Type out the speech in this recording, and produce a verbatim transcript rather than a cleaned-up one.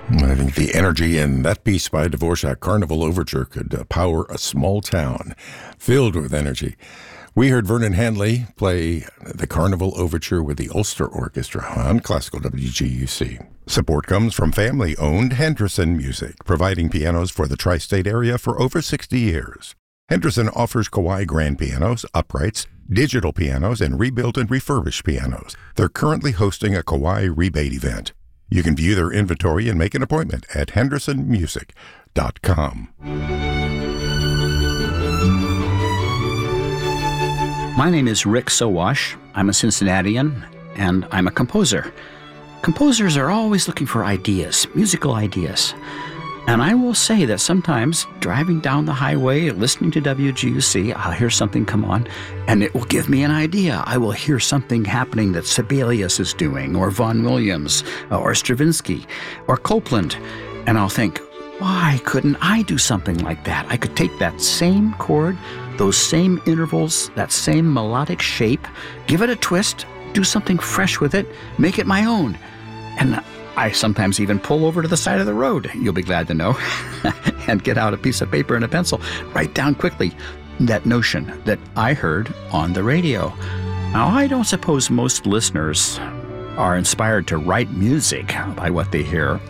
I think the energy in that piece by Dvorak, Carnival Overture, could uh, power a small town filled with energy. We heard Vernon Handley play the Carnival Overture with the Ulster Orchestra on Classical W G U C. Support comes from family-owned Henderson Music, providing pianos for the tri-state area for over sixty years. Henderson offers Kawai grand pianos, uprights, digital pianos, and rebuilt and refurbished pianos. They're currently hosting a Kawai rebate event. You can view their inventory and make an appointment at henderson music dot com. My name is Rick Sowash. I'm a Cincinnatian, and I'm a composer. Composers are always looking for ideas, musical ideas. And I will say that sometimes driving down the highway, listening to W G U C, I'll hear something come on, and it will give me an idea. I will hear something happening that Sibelius is doing, or Vaughan Williams, or Stravinsky, or Copland, and I'll think, why couldn't I do something like that? I could take that same chord, those same intervals, that same melodic shape, give it a twist, do something fresh with it, make it my own. And I sometimes even pull over to the side of the road, you'll be glad to know, and get out a piece of paper and a pencil, write down quickly that notion that I heard on the radio. Now, I don't suppose most listeners are inspired to write music by what they hear.